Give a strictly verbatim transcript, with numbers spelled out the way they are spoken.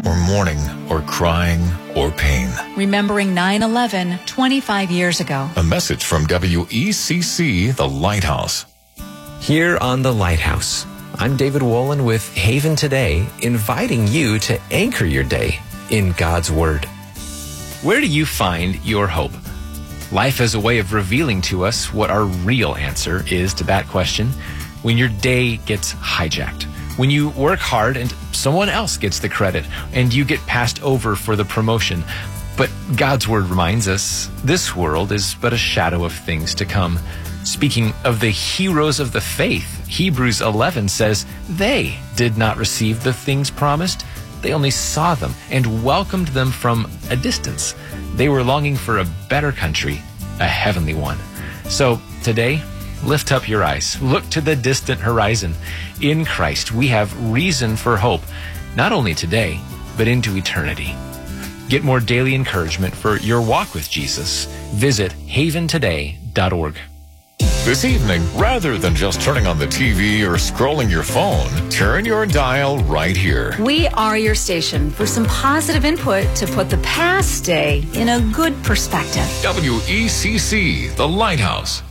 or mourning or crying or pain. Remembering nine eleven twenty-five years ago. A message from W E C C, The Lighthouse. Here on The Lighthouse, I'm David Wolin with Haven Today, inviting you to anchor your day in God's Word. Where do you find your hope? Life has a way of revealing to us what our real answer is to that question when your day gets hijacked. When you work hard and someone else gets the credit and you get passed over for the promotion. But God's Word reminds us this world is but a shadow of things to come. Speaking of the heroes of the faith, Hebrews eleven says they did not receive the things promised. They only saw them and welcomed them from a distance. They were longing for a better country, a heavenly one. So today, lift up your eyes. Look to the distant horizon. In Christ, we have reason for hope, not only today, but into eternity. Get more daily encouragement for your walk with Jesus. Visit haven today dot org. This evening, rather than just turning on the T V or scrolling your phone, turn your dial right here. We are your station for some positive input to put the past day in a good perspective. W E C C, The Lighthouse.